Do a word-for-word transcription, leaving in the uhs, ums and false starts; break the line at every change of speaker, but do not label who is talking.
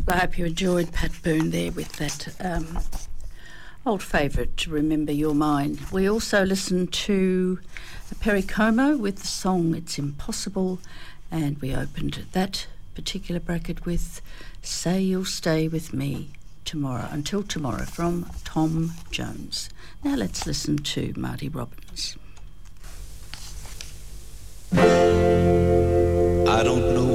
I hope you enjoyed Pat Boone there with that um, old favourite, To Remember Your Mind. We also listened to Perry Como with the song It's Impossible, and we opened that particular bracket with Say You'll Stay With Me Tomorrow, Until Tomorrow, from Tom Jones. Now let's listen to Marty Robbins.
I don't know